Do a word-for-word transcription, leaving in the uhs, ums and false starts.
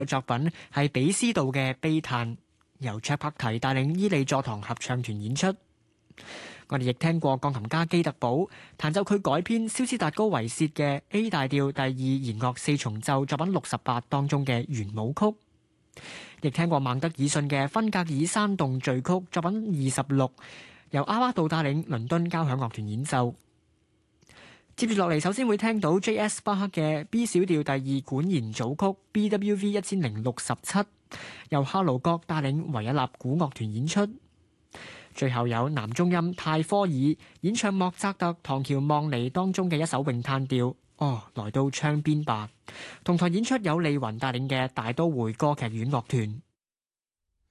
作品係比斯道嘅悲嘆，由卓柏提帶領伊利座堂合唱團演出。我哋亦聽過鋼琴家基特堡彈奏佢改編肖斯達高維薛嘅 A 大調第二弦樂四重奏作品六十八當中嘅圓舞曲，亦聽過孟德爾遜嘅芬格爾山洞序曲作品二十六，由阿瓦杜帶領倫敦交響樂團演奏。接住落嚟，首先會聽到 J S 巴克嘅 B 小調第二管弦組曲 B W V 一千零六十七，由哈盧國帶領維也納古樂團演出。最後有男中音泰科爾演唱莫扎特《唐喬望尼》當中嘅一首詠嘆調，哦，來到窗邊吧。同台演出有利雲帶領嘅大都會歌劇院樂團。